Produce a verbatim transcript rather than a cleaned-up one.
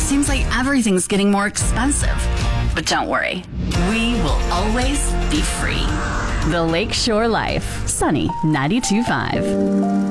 seems like everything's getting more expensive. But don't worry, we will always be free. The Lakeshore Life, Sunny ninety-two point five.